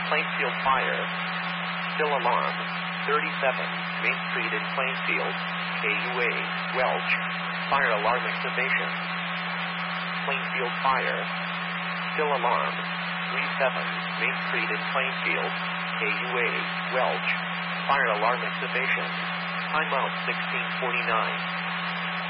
Plainfield Fire. Still alarm. 37 Main Street in Plainfield. KUA, Welch. Fire alarm activation. Plainfield Fire. Still alarm. 37 Main Street in Plainfield. KUA, Welch. Fire alarm activation. Timeout 1649.